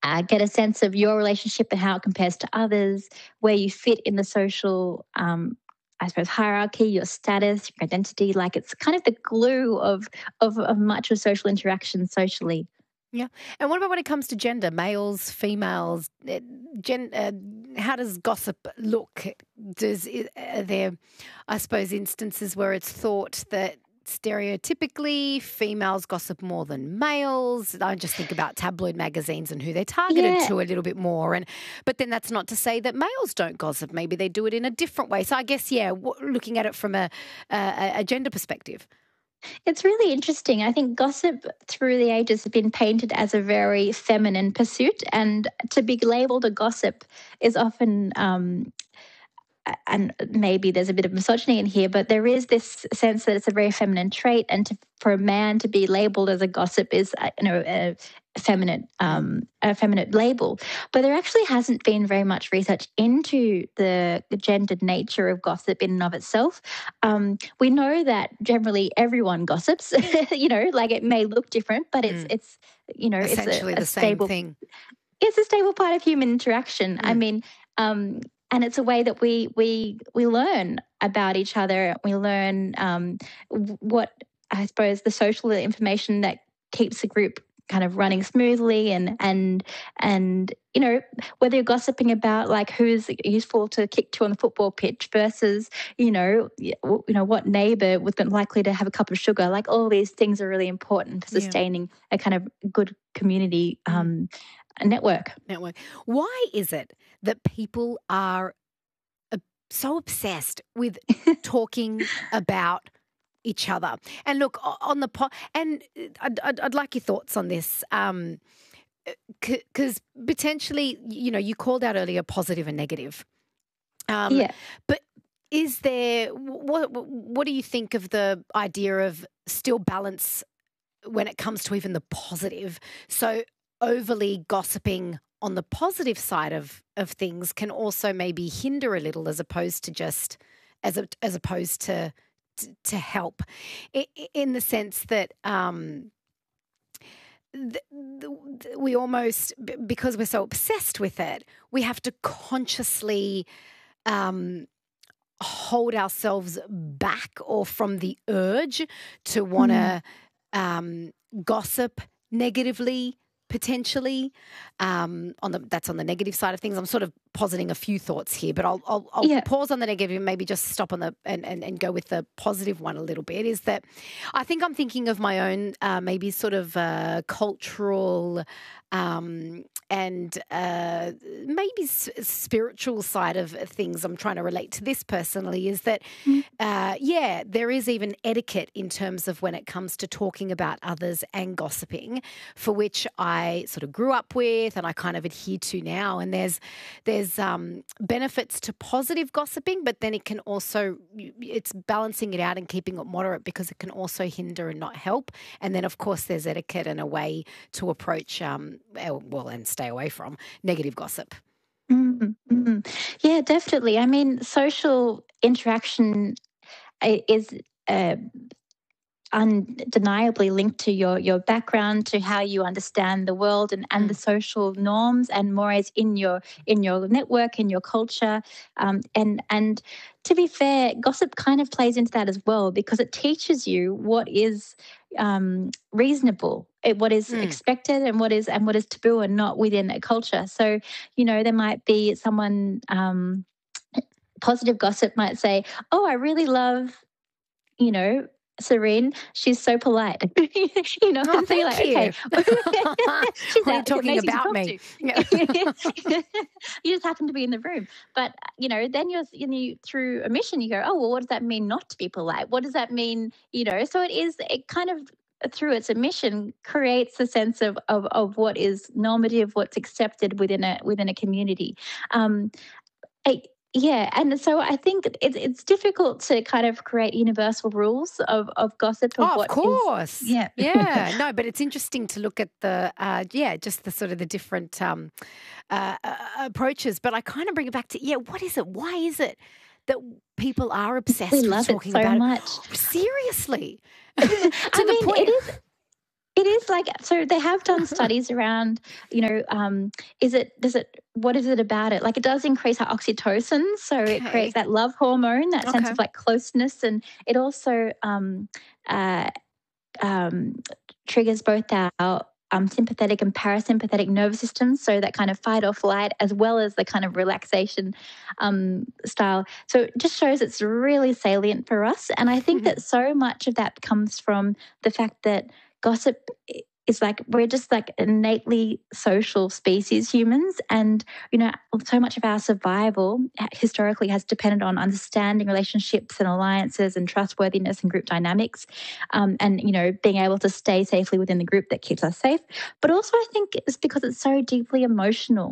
get a sense of your relationship and how it compares to others, where you fit in the social, I suppose, hierarchy, your status, your identity. Like it's kind of the glue of much of social interaction socially. Yeah. And what about when it comes to gender, males, females? How does gossip look? Are there, I suppose, instances where it's thought that stereotypically females gossip more than males? I just think about tabloid magazines and who they're targeted to a little bit more. But then that's not to say that males don't gossip. Maybe they do it in a different way. So I guess, looking at it from a gender perspective. It's really interesting. I think gossip through the ages has been painted as a very feminine pursuit, and to be labelled a gossip is often, and maybe there's a bit of misogyny in here, but there is this sense that it's a very feminine trait, and for a man to be labelled as a gossip is, a feminine label. But there actually hasn't been very much research into the gendered nature of gossip in and of itself. We know that generally everyone gossips. Like it may look different, but it's essentially it's the stable same thing. It's a stable part of human interaction. I mean, and it's a way that we learn about each other. We learn what, I suppose, the social information that keeps a group kind of running smoothly, and whether you're gossiping about like who's useful to kick to on the football pitch versus what neighbour was likely to have a cup of sugar. Like all these things are really important for sustaining a kind of good community network. Why is it that people are so obsessed with talking about each other? And look, on the and I'd like your thoughts on this, because potentially, you called out earlier positive and negative. But is there what do you think of the idea of still balance when it comes to even the positive? So overly gossiping on the positive side of things can also maybe hinder a little, as opposed to just as opposed to help, in the sense that we almost, because we're so obsessed with it, we have to consciously hold ourselves back or from the urge to want to gossip negatively, potentially, that's on the negative side of things. I'm sort of positing a few thoughts here, but I'll pause on the negative and maybe just stop on the and go with the positive one a little bit. Is that I think I'm thinking of my own maybe sort of cultural and maybe spiritual side of things. I'm trying to relate to this personally, is that there is even etiquette in terms of when it comes to talking about others and gossiping, for which I sort of grew up with and I kind of adhere to now. And there's benefits to positive gossiping, but then it's balancing it out and keeping it moderate, because it can also hinder and not help. And then, of course, there's etiquette and a way to approach, and stay away from negative gossip. Mm-hmm. Yeah, definitely. I mean, social interaction is undeniably linked to your background, to how you understand the world and the social norms and mores in your network, in your culture, and to be fair, gossip kind of plays into that as well, because it teaches you what is reasonable, what is expected, and what is taboo and not within a culture. So there might be someone, positive gossip might say, "Oh, I really love, Serene, she's so polite." Thank you. Okay. She's what are you talking about me? You just happen to be in the room. But, then you through omission, you go, "Oh, well, what does that mean not to be polite? What does that mean?" So it kind of, through its omission, creates a sense of what is normative, what's accepted within a community. And so I think it's difficult to kind of create universal rules of gossip. Of course. No, but it's interesting to look at the, just the sort of the different approaches. But I kind of bring it back to, what is it? Why is it that people are obsessed with talking about it? Much. Seriously. It It is like, so they have done studies around, what is it about it? Like, it does increase our oxytocin, so it creates that love hormone, that sense of like closeness, and it also triggers both our sympathetic and parasympathetic nervous systems, so that kind of fight or flight, as well as the kind of relaxation style. So it just shows it's really salient for us. And I think that so much of that comes from the fact that gossip is like, we're just like innately social species, humans. And, so much of our survival historically has depended on understanding relationships and alliances and trustworthiness and group dynamics, and, being able to stay safely within the group that keeps us safe. But also I think it's because it's so deeply emotional,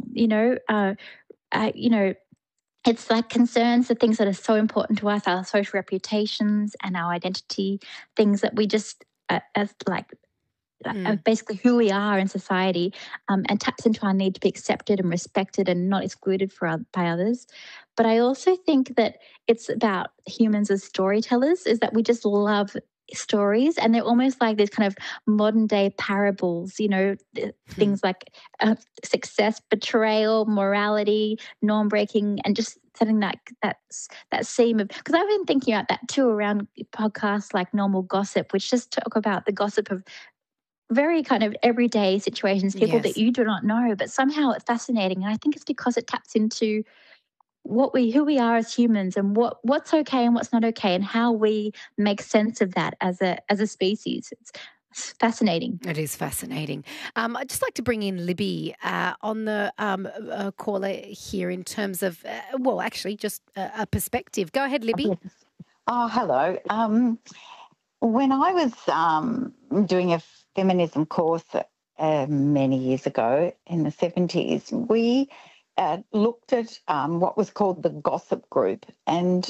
it's like concerns the things that are so important to us, our social reputations and our identity, things that we just, as like, basically who we are in society, and taps into our need to be accepted and respected and not excluded by others. But I also think that it's about humans as storytellers, is that we just love stories, and they're almost like these kind of modern day parables, things like success, betrayal, morality, norm breaking, and just setting that seam of, because I've been thinking about that too around podcasts like Normal Gossip, which just talk about the gossip of very kind of everyday situations, people that you do not know, but somehow it's fascinating. And I think it's because it taps into who we are as humans, and what's okay and what's not okay, and how we make sense of that as a species. It's fascinating. It is fascinating. I'd just like to bring in Libby on the caller here in terms of, just a perspective. Go ahead, Libby. Oh, hello. When I was doing a feminism course many years ago in the 70s, we looked at what was called the gossip group, and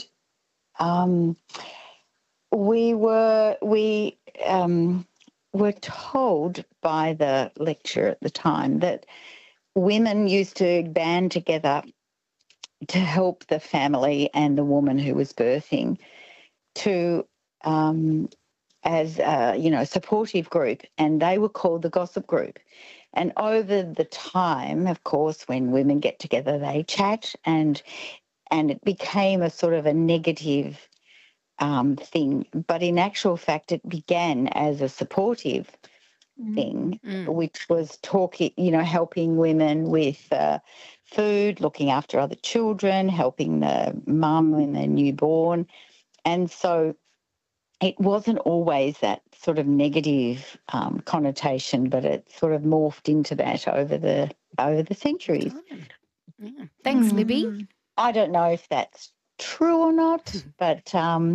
we were told by the lecturer at the time that women used to band together to help the family and the woman who was birthing to as a supportive group, and they were called the gossip group. And over the time, of course, when women get together, they chat, and it became a sort of a negative thing. But in actual fact, it began as a supportive thing, which was talking, helping women with food, looking after other children, helping the mum when they're newborn. And so it wasn't always that sort of negative connotation, but it sort of morphed into that over the centuries. Yeah. Thanks, Libby. I don't know if that's true or not, but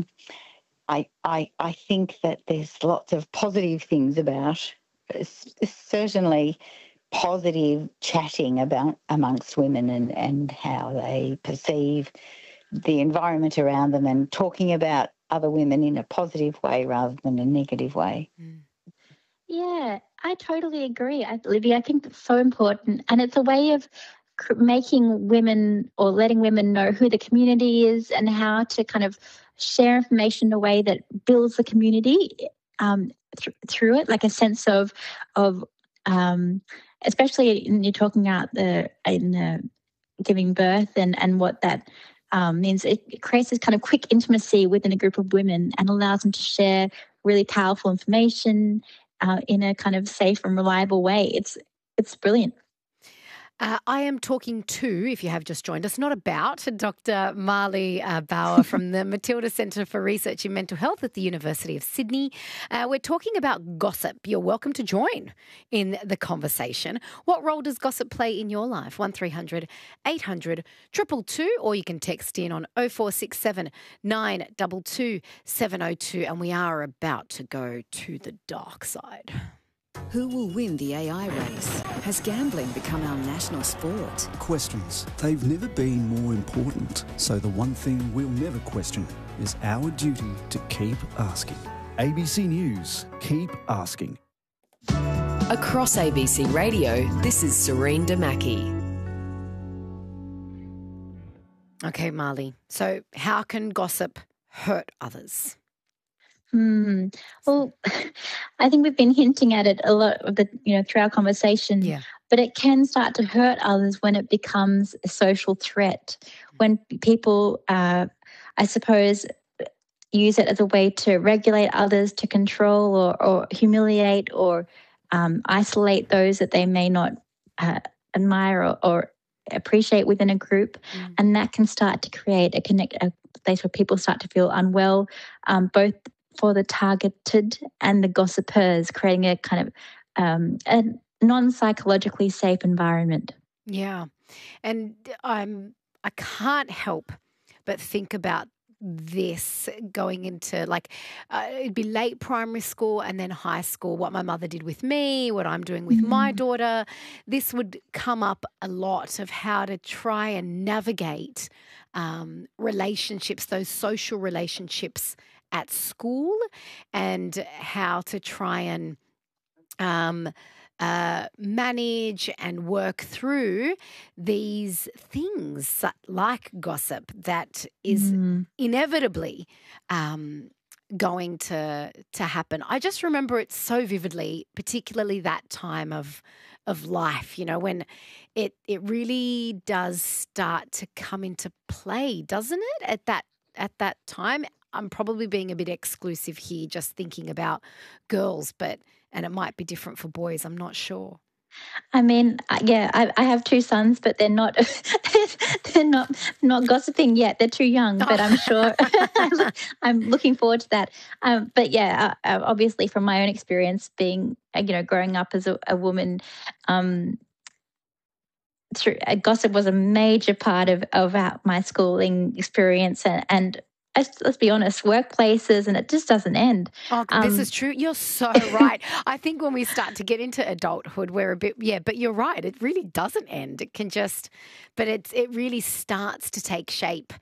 I think that there's lots of positive things about, certainly positive chatting about amongst women and how they perceive the environment around them, and talking about other women in a positive way rather than a negative way. Yeah, I totally agree, Olivia. I think it's so important, and it's a way of making women, or letting women know who the community is and how to kind of share information in a way that builds the community through it, like a sense of especially when you're talking about in giving birth and what that means. It creates this kind of quick intimacy within a group of women and allows them to share really powerful information in a kind of safe and reliable way. It's brilliant. I am talking to, if you have just joined us, not about Dr. Marley Bauer from the Matilda Centre for Research in Mental Health at the University of Sydney. We're talking about gossip. You're welcome to join in the conversation. What role does gossip play in your life? 1300 800 222, or you can text in on 0467 922 702. And we are about to go to the dark side. Who will win the AI race? Has gambling become our national sport? Questions. They've never been more important. So the one thing we'll never question is our duty to keep asking. ABC News. Keep asking. Across ABC Radio, this is Serene Damaki. Okay, Marley. So how can gossip hurt others? Well, I think we've been hinting at it a lot of through our conversation. Yeah. But it can start to hurt others when it becomes a social threat. When people, I suppose, use it as a way to regulate others, to control or humiliate or isolate those that they may not admire or appreciate within a group, and that can start to create a place where people start to feel unwell, both for the targeted and the gossipers, creating a kind of a non-psychologically safe environment. Yeah, and I can't help but think about this going into it'd be late primary school and then high school, what my mother did with me, what I'm doing with my daughter. This would come up a lot of how to try and navigate relationships, those social relationships at school, and how to try and manage and work through these things like gossip that is inevitably going to happen. I just remember it so vividly, particularly that time of life, when it really does start to come into play, doesn't it? At that time. I'm probably being a bit exclusive here, just thinking about girls, and it might be different for boys. I'm not sure. I mean, I have two sons, but they're not not gossiping yet. They're too young, but I'm sure I'm looking forward to that. But yeah, obviously from my own experience, being growing up as a woman, gossip was a major part of my schooling experience, and let's be honest, workplaces, and it just doesn't end. Oh, this is true. You're so right. I think when we start to get into adulthood, we're a bit, but you're right. It really doesn't end. It can just, but it really starts to take shape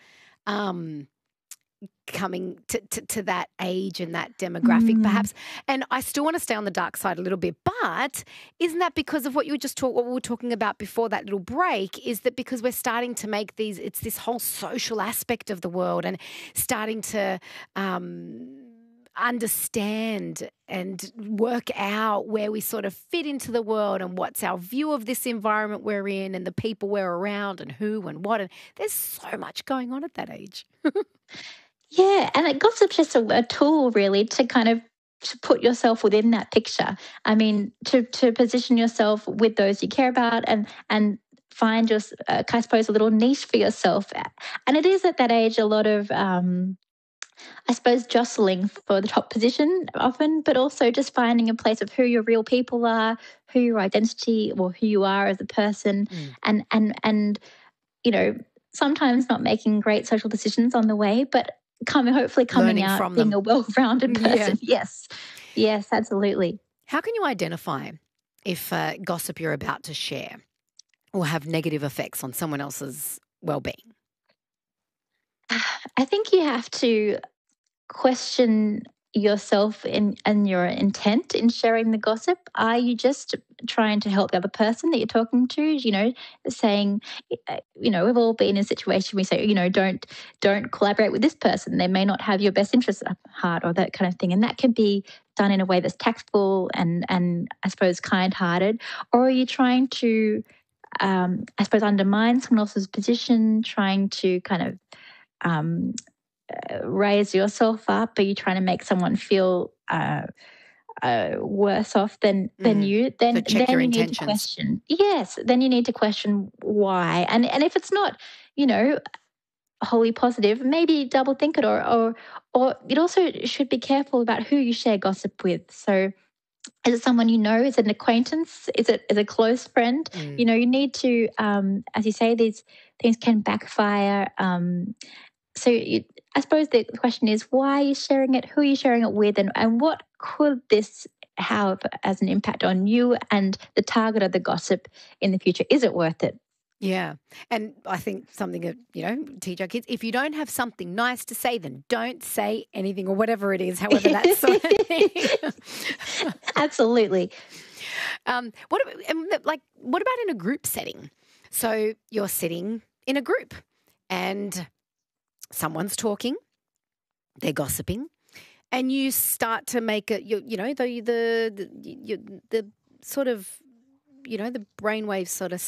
coming to that age and that demographic perhaps. And I still want to stay on the dark side a little bit, but isn't that because of what we were talking about before that little break, is that because we're starting to make it's this whole social aspect of the world and starting to understand and work out where we sort of fit into the world and what's our view of this environment we're in and the people we're around and who and what. And there's so much going on at that age. Yeah, and gossip's just a tool really to kind of to put yourself within that picture. I mean, to position yourself with those you care about and find I suppose, a little niche for yourself. And it is at that age a lot of, I suppose, jostling for the top position often, but also just finding a place of who your real people are, who your identity or who you are as a person, and sometimes not making great social decisions on the way, but hopefully coming learning out from being them. a well-rounded person. Yeah. Yes, absolutely. How can you identify if gossip you're about to share will have negative effects on someone else's well-being? I think you have to question yourself and your intent in sharing the gossip. Are you just trying to help the other person that you're talking to? Saying, we've all been in a situation we say, don't collaborate with this person. They may not have your best interests at heart, or that kind of thing. And that can be done in a way that's tactful and I suppose kind-hearted. Or are you trying to, I suppose, undermine someone else's position, trying to kind of raise yourself up? Are you trying to make someone feel worse off than you? Then So check your you need intentions. to question. Yes, then you need to question why. And if it's not, wholly positive, maybe double think it, or it also should be careful about who you share gossip with. So is it someone you know? Is it an acquaintance? Is it a close friend? You need to, as you say, these things can backfire. So I suppose the question is, why are you sharing it? Who are you sharing it with? And what could this have as an impact on you and the target of the gossip in the future? Is it worth it? Yeah. And I think something that, teach our kids, if you don't have something nice to say, then don't say anything, or whatever it is, however that's sort of thing. Absolutely. What about in a group setting? So you're sitting in a group and someone's talking, they're gossiping, and you start to make it, the sort of, the brainwaves sort of